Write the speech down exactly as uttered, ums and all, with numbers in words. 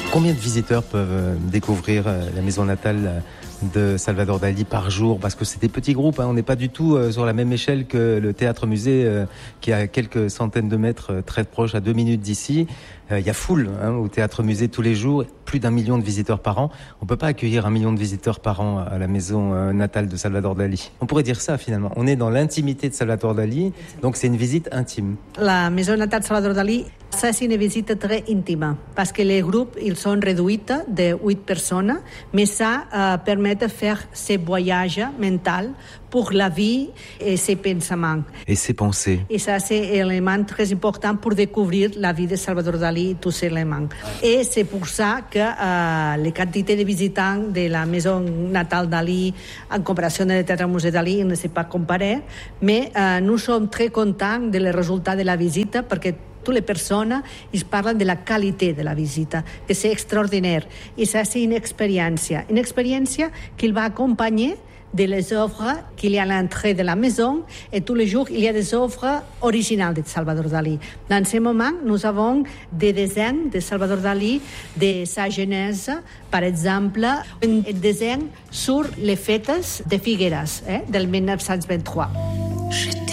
Combien de visiteurs peuvent découvrir la maison natale de Salvador Dali par jour? Parce que c'est des petits groupes, hein. On n'est pas du tout sur la même échelle que le théâtre-musée euh, qui est à quelques centaines de mètres, très proche, à deux minutes d'ici. Il euh, y a foule hein, au théâtre-musée tous les jours, plus d'un million de visiteurs par an. On ne peut pas accueillir un million de visiteurs par an à la maison euh, natale de Salvador Dali. On pourrait dire ça finalement. On est dans l'intimité de Salvador Dali, donc c'est une visite intime. La maison natale de Salvador Dali, ça c'est une visite très intime parce que les groupes ils sont réduits de huit personnes, mais ça euh, permet de faire ce voyage mental pour la vie et ses pensaments. Et ses pensées. Et ça, c'est un élément très important pour découvrir la vie de Salvador Dali et tous ces éléments. Et c'est pour ça que euh, les quantités de visitants de la maison natale Dali en comparaison avec le théâtre-musée Dali ne s'est pas comparé, mais euh, nous sommes très contents des résultats de la visite parce que toutes les personnes ils parlent de la qualité de la visite, que c'est extraordinaire. Et ça, c'est une expérience. Une expérience qui va accompagner de les œuvres qu'il y a à l'entrée de la maison et tous les jours il y a des œuvres originales de Salvador Dali. Dans ce moment, nous avons des dessins de Salvador Dali de sa jeunesse, par exemple, un dessin sur les fêtes de Figueres eh, del mille neuf cent vingt-trois.